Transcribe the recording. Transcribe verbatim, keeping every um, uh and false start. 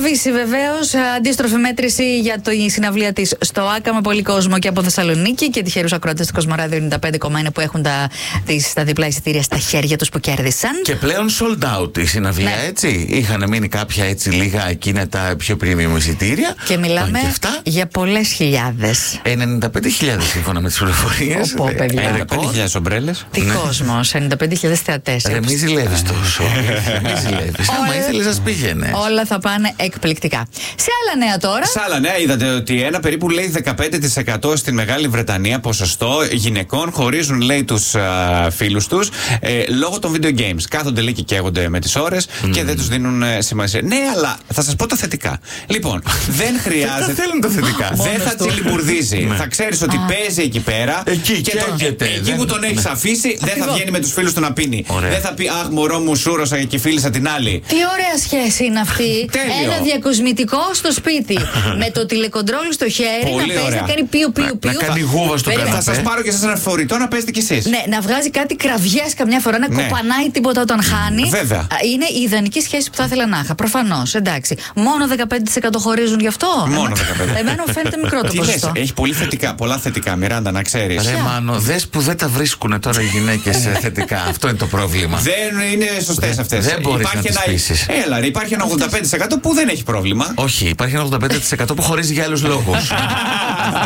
Άβυση βεβαίως. Αντίστροφη μέτρηση για τη συναυλία της στο Άκα με πολύ κόσμο και από Θεσσαλονίκη και τυχερούς ακροατές του Κοσμοράδιο ενενήντα πέντε κόμμα ένα που έχουν τα, τις, τα διπλά εισιτήρια στα χέρια τους που κέρδισαν. Και πλέον sold out η συναυλία, ναι. Έτσι. Είχαν μείνει κάποια έτσι λίγα εκείνα τα πιο premium εισιτήρια. Και μιλάμε και για πολλές χιλιάδες. ενενήντα πέντε χιλιάδες σύμφωνα με τις πληροφορίες. Ωπω, παιδιά. ενενήντα πέντε χιλιάδες ομπρέλες. Τι ναι. κόσμος, ενενήντα πέντε χιλιάδες θεατές. Ρε, μη ζηλεύεις τόσο. Μη ζηλεύεις. Άμα ήθελες να πήγαινε. Όλα θα πάνε εκπληκτικά. Σε άλλα νέα τώρα. Σε άλλα νέα, είδατε ότι ένα περίπου λέει δεκαπέντε τοις εκατό στην Μεγάλη Βρετανία ποσοστό γυναικών χωρίζουν, λέει, τους φίλους τους ε, λόγω των video games. Κάθονται, λέει, και καίγονται με τις ώρες mm. και δεν τους δίνουν ε, σημασία. Ναι, αλλά θα σας πω τα θετικά. Λοιπόν, δεν χρειάζεται. Δεν θέλουν τα θετικά. Δεν θα τσιλιμπουρδίζει. Θα ξέρεις ότι παίζει εκεί πέρα. Εκεί και το, καίγεται. Εκεί που τον έχεις αφήσει, δεν θα βγαίνει με τους φίλους του να πίνει. Δεν θα πει αχ, μωρό μου, σούρωσα και φίλησα την άλλη. Τι ωραία σχέση είναι αυτή. Τέλειο. Ένα διακοσμητικό στο σπίτι με το τηλεκοντρόλ στο χέρι. Πολύ να παίζει, ωραία. να κάνει πιου πιου πιου. Να κάνει γούβα στο καναπέ. Θα σας πάρω και σας ένα φορητό να παίζετε κι εσείς. Ναι, να βγάζει κάτι κραυγές καμιά φορά, να ναι. κοπανάει τίποτα όταν χάνει. Βέβαια. Είναι η ιδανική σχέση που θα ήθελα να είχα. Προφανώς, εντάξει. Μόνο δεκαπέντε τοις εκατό χωρίζουν γι' αυτό. Μόνο δεκαπέντε τοις εκατό. Εμένα μου φαίνεται μικρό το ποσοστό. Έχει πολύ θετικά, πολλά θετικά, Μιράντα, να ξέρεις. Ρε Μάνο, δες που δεν τα βρίσκουν τώρα οι γυναίκες θετικά. Αυτό είναι το πρόβλημα. Δεν είναι σωστές αυτές. Δεν μπορείς να τις πείσεις. Έλα, υπάρχει ένα ογδόντα πέντε τοις εκατό που δεν έχει πρόβλημα. Όχι, υπάρχει ένα ογδόντα πέντε τοις εκατό που χωρίζει για άλλους λόγους.